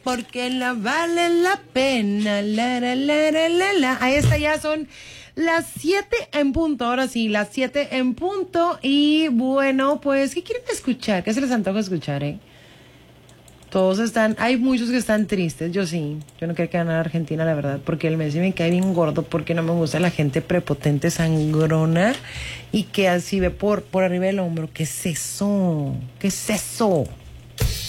porque no vale la pena. La. Ahí está, ya son las 7 en punto. Ahora sí, las 7 en punto. Y bueno, pues, ¿qué quieren escuchar? ¿Qué se les antoja escuchar, Todos están, hay muchos que están tristes, yo sí. Yo no quiero que gane Argentina, la verdad, porque el Messi me cae bien gordo, porque no me gusta la gente prepotente, sangrona, y que así ve por arriba del hombro. ¿Qué es eso? ¿Qué es eso?